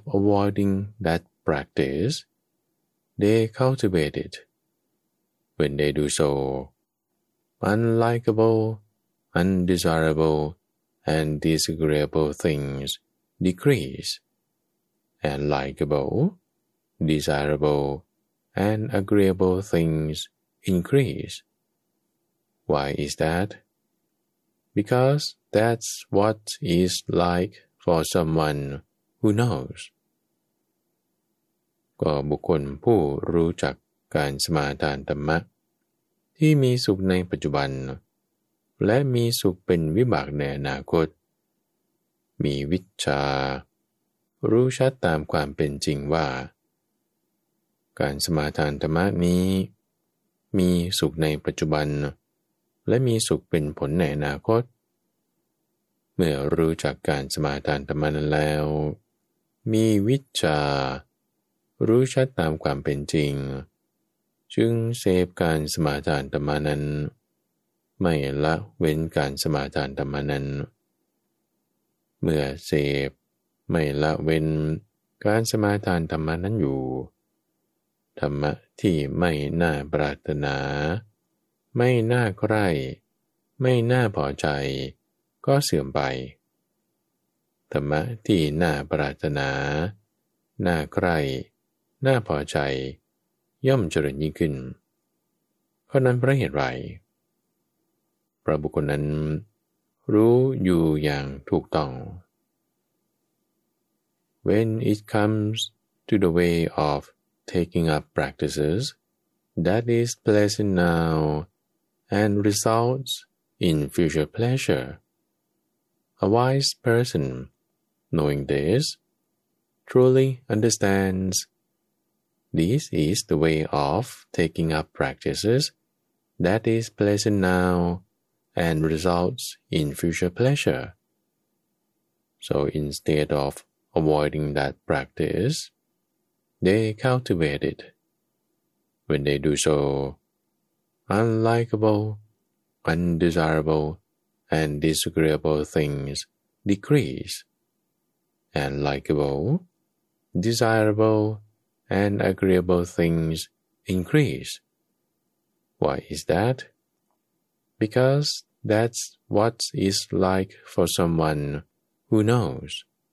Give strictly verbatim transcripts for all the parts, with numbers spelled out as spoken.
avoiding that practice, they cultivate it. When they do so, unlikable, undesirable, and disagreeable things decrease, and likable, desirable, and agreeable things increase. Why is that? Because that's what it's like for someone who knows. ก็บุคคลผู้รู้จักการสมาทานธรรมะที่มีสุขในปัจจุบันและมีสุขเป็นวิบากในอนาคตมีวิชชารู้ชัดตามความเป็นจริงว่าการสมาทานธรรมะนี้มีสุขในปัจจุบันและมีสุขเป็นผลในอนาคตเมื่อรู้จักการสมาทานธรรมะนั้นแล้วมีวิชชารู้ชัดตามความเป็นจริงจึงเสพการสมาทานธรรมะนั้นไม่ละเว้นการสมาทานธรรมะนั้นเมื่อเสพไม่ละเว้นการสมาทานธรรมะนั้นอยู่ธรรมะที่ไม่น่าปรารถนาไม่น่าใคร่ไม่น่าพอใจก็เสื่อมไปธรรมะที่น่าปรารถนาน่าใคร่น่าพอใจย่อมเจริญยิ่งขึ้นเพราะนั้นเพราะเหตุไรเพราะบุคคลนั้นรู้อยู่อย่างถูกต้อง When it comes to the way of taking up practices that is pleasant now and results in future pleasure, a wise person, knowing this, truly understands this is the way of taking up practices that is pleasant now and results in future pleasure. So instead of avoiding that practice, they cultivate it. When they do so, unlikable, undesirable, and disagreeable things decrease, and likable, desirable, and agreeable things increase. Why is that? Because that's what it's like for someone who knows.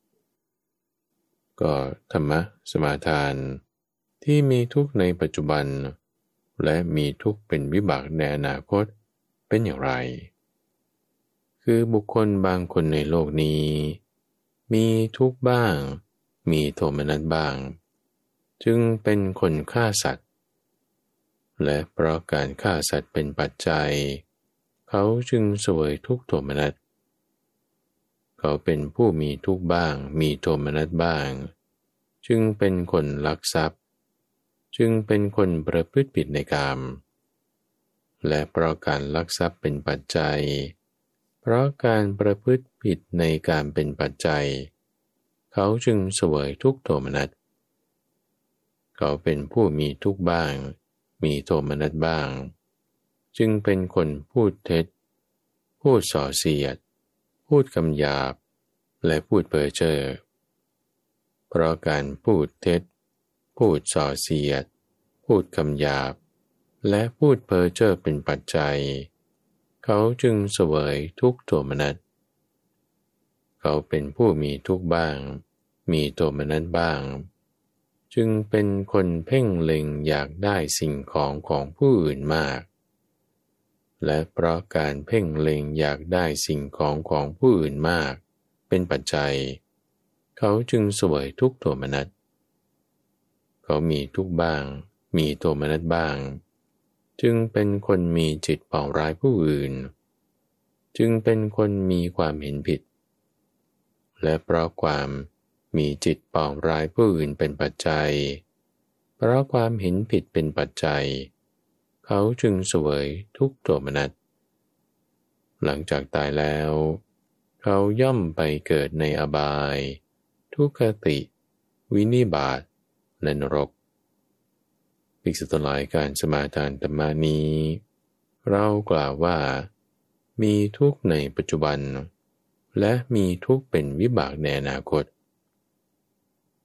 ก็ธรรมะสมาทานที่มีทุกข์ในปัจจุบันและมีทุกข์เป็นวิบากในอนาคตเป็นอย่างไรคือบุคคลบางคนในโลกนี้มีทุกข์บ้างมีโทมนัสบ้างจึงเป็นคนฆ่าสัตว์และเพราะการฆ่าสัตว์เป็นปัจจัยเขาจึงเสวยทุกข์โทมนัสเขาเป็นผู้มีทุกข์บ้างมีโทมนัสบ้างจึงเป็นคนลักทรัพย์จึงเป็นคนประพฤติผิดในกามและเพราะการลักทรัพย์เป็นปัจจัยเพราะการประพฤติผิดในการเป็นปัจจัยเขาจึงเสวยทุกข์โทมนัสเขาเป็นผู้มีทุกข์บ้างมีโทมนัสบ้างจึงเป็นคนพูดเท็จพูดส่อเสียดพูดคำหยาบและพูดเพ้อเจ้อเพราะการพูดเท็จพูดส่อเสียดพูดคำหยาบและพูดเพ้อเจ้อเป็นปัจจัยเขาจึงเสวยทุกข์โทมนัสเขาเป็นผู้มีทุกข์บ้างมีโทมนัสบ้างจึงเป็นคนเพ่งเล็งอยากได้สิ่งของของผู้อื่นมากและเพราะการเพ่งเล็งอยากได้สิ่งของของผู้อื่นมากเป็นปัจจัยเขาจึงเสวยทุกข์โทมนัสเขามีทุกข์บ้างมีโทมนัสบ้างจึงเป็นคนมีจิตปองร้ายผู้อื่นจึงเป็นคนมีความเห็นผิดและเพราะความมีจิตปองร้ายผู้อื่นเป็นปัจจัยเพราะความเห็นผิดเป็นปัจจัยเขาจึงเสวยทุกข์โทมนัสหลังจากตายแล้วเขาย่อมไปเกิดในอบายทุกขติวินิบาตและนรกภิกษุทั้งหลายการสมาทานธรรมนี้เรากล่าวว่ามีทุกข์ในปัจจุบันและมีทุกข์เป็นวิบากในอนาคต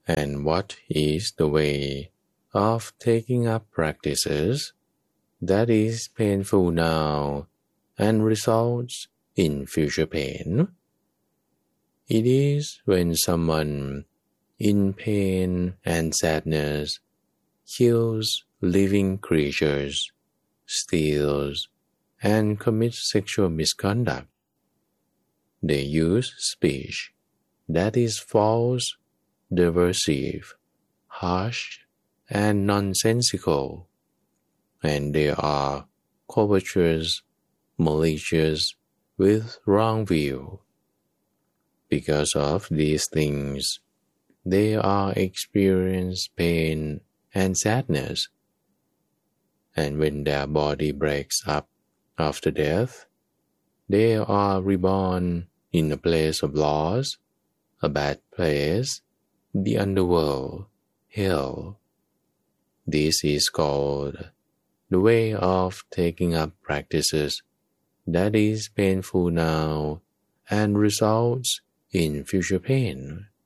And what is the way of taking up practices that is painful now and results in future pain? It is when someone in pain and sadness kills living creatures, steals, and commits sexual misconduct. They use speech that is false, derisive, harsh, and nonsensical, and they are covetous, malicious, with wrong view. Because of these things, they are experience pain and sadness, and when their body breaks up after death, they are reborn in a place of loss, a bad place, the underworld, hell. This is called the way of taking up practices that is painful now and results in future pain.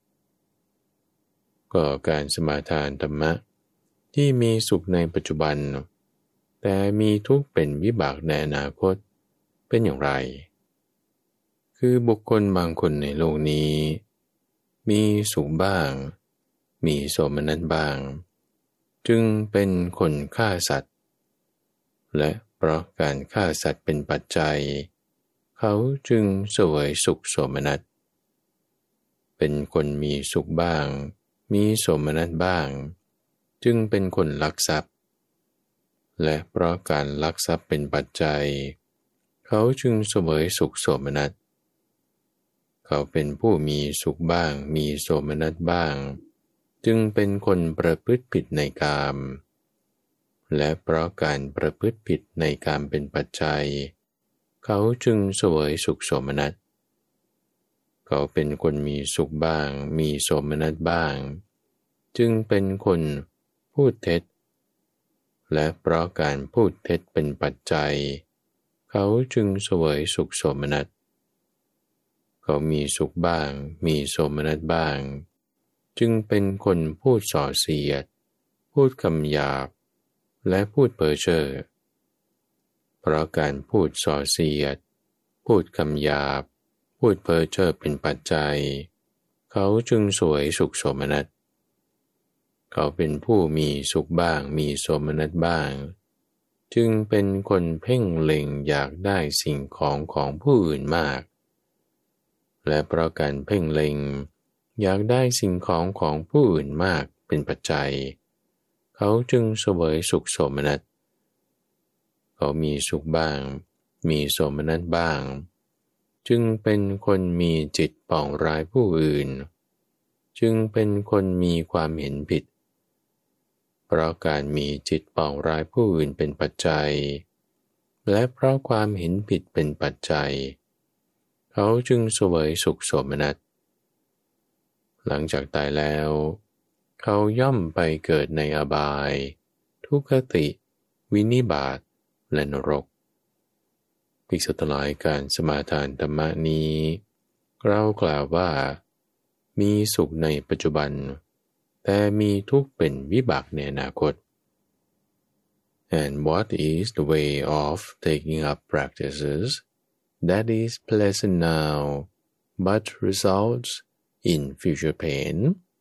ก็การสมาทานธรรมะที่มีสุขในปัจจุบันแต่มีทุกข์เป็นวิบากในอนาคตเป็นอย่างไรคือบุคคลบางคนในโลกนี้มีสุขบ้างมีโสมนัสบ้างจึงเป็นคนฆ่าสัตว์และเพราะการฆ่าสัตว์เป็นปัจจัยเขาจึงเสวยสุขโสมนัสเป็นคนมีสุขบ้างมีโสมนัสบ้างจึงเป็นคนลักทรัพย์และเพราะการลักทรัพย์เป็นปัจจัยเขาจึงเสวยสุขโสมนัสเขาเป็นผู้มีสุขบ้างมีโสมนัสบ้างจึงเป็นคนประพฤติผิดในกามและเพราะการประพฤติผิดในกามเป็นปัจจัยเขาจึงเสวยสุขโสมนัสเขาเป็นคนมีสุขบ้างมีโสมนัสบ้างจึงเป็นคนพูดเท็จและเพราะการพูดเท็จเป็นปัจจัยเขาจึงเสวยสุขโสมนัสเขามีสุขบ้างมีโสมนัสบ้างจึงเป็นคนพูดส่อเสียดพูดคำหยาบและพูดเพ้อเจ้อเพราะการพูดส่อเสียดพูดคำหยาบพูดเพ้อเจ้อเป็นปัจจัยเขาจึงเสวยสุขโสมนัสเขาเป็นผู้มีสุขบ้างมีโสมนัสบ้างจึงเป็นคนเพ่งเล็งอยากได้สิ่งของของผู้อื่นมากและเพราะการเพ่งเล็งอยากได้สิ่งของของผู้อื่นมากเป็นปัจจัยเขาจึงเสวยสุขโสมนัสเขามีสุขบ้างมีโสมนัสบ้างจึงเป็นคนมีจิตปองร้ายผู้อื่นจึงเป็นคนมีความเห็นผิดเพราะการมีจิตปองร้ายผู้อื่นเป็นปัจจัยและเพราะความเห็นผิดเป็นปัจจัยเขาจึงเสวยสุขโสมนัสหลังจากตายแล้วเขาย่อมไปเกิดในอบายทุกขติวินิบาตและนรกภิกษุทั้งหลายการสมาทานธรรมนี้เรากล่าวว่ามีสุขในปัจจุบันแต่มีทุกข์เป็นวิบากในอนาคต And what is the way of taking up practices that is pleasant now but results in future pain?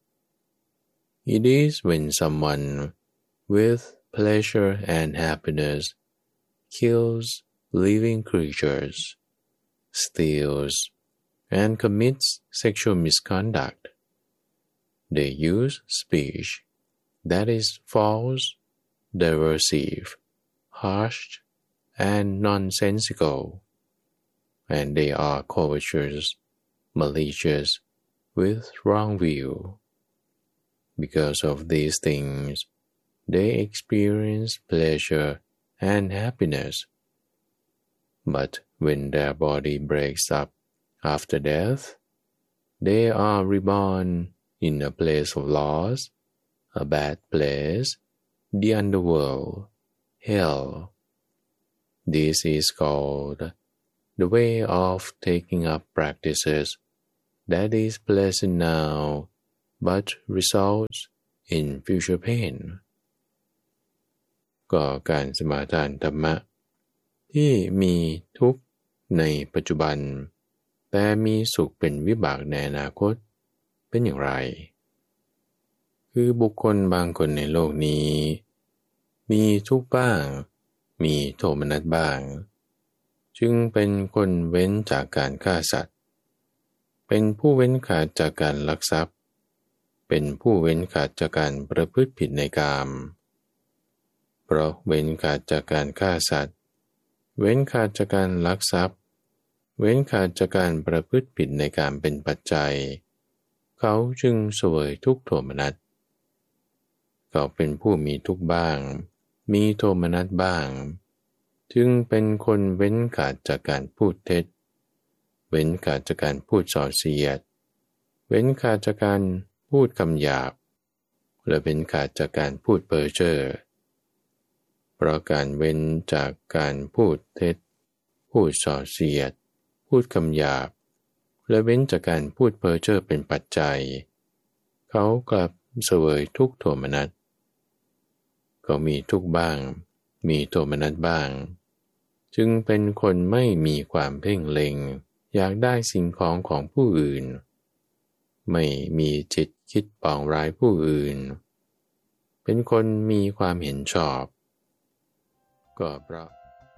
It is when someone with pleasure and happiness kills living creatures, steals, and commits sexual misconduct. They use speech that is false, derisive, harsh, and nonsensical, and they are covetous, malicious, with wrong view. Because of these things, they experience pleasure and happiness. But when their body breaks up after death, they are reborn in a place of loss, a bad place, the underworld, hell. This is called the way of taking up practices that is pleasant now but results in future pain ก็การสมาทานธรรมะที่มีทุกข์ในปัจจุบันแต่มีสุขเป็นวิบากในอนาคตเป็นอย่างไรคือบุคคลบางคนในโลกนี้มีทุกข์บ้างมีโทมนัสบ้างจึงเป็นคนเว้นจากการฆ่าสัตว์เป็นผู้เว้นขาดจากการลักทรัพย์เป็นผู้เว้นขาดจากการประพฤติผิดในกามเพราะเว้นขาดจากการฆ่าสัตว์เว้นขาดจากการลักทรัพย์เว้นขาดจากการประพฤติผิดในกามเป็นปัจจัยเขาจึงเสวยทุกข์โทมนัสเขาเป็นผู้มีทุกข์บ้างมีโทมนัสบ้างจึงเป็นคนเว้นขาดจากการพูดเท็จเว้นขาดจากการพูดส่อเสียดเว้นขาดจากการพูดคำหยาบและเว้นขาดจากการพูดเพ้อเจ้อเพราะการเว้นจากการพูดเท็จพูดส่อเสียดพูดคำหยาบและเว้นจากการพูดเพ้อเจ้อเป็นปัจจัยเขากลับเสวยทุกข์โทมนัสเขามีทุกข์บ้างมีโทมนัสบ้างจึงเป็นคนไม่มีความเพ่งเล็งอยากได้สิ่งของของผู้อื่นไม่มีจิตคิดปองร้ายผู้อื่นเป็นคนมีความเห็นชอบก็เพราะ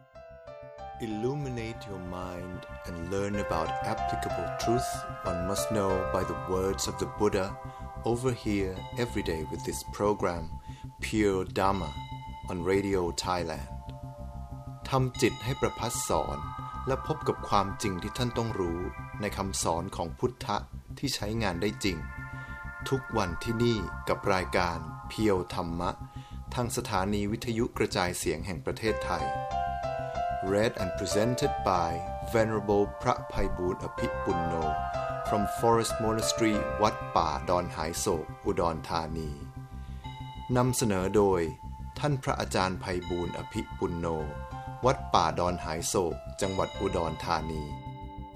Illuminate your mind and learn about applicable truth one must know by the words of the Buddha over here every day with this program Pure Dhamma on Radio Thailand ทำจิตให้ประภัสสอนและพบกับความจริงที่ท่านต้องรู้ในคำสอนของพุทธะที่ใช้งานได้จริงทุกวันที่นี่กับรายการเพียวธรรมะทางสถานีวิทยุกระจายเสียงแห่งประเทศไทย Read and presented by Venerable พระไพบูลย์อภิปุณโญ from Forest Monastery วัดป่าดอนหายโศกอุดรธานีนำเสนอโดยท่านพระอาจารย์ไพบูลย์อภิปุณโญวัดป่าดอนหายโศกจังหวัดอุดรธานี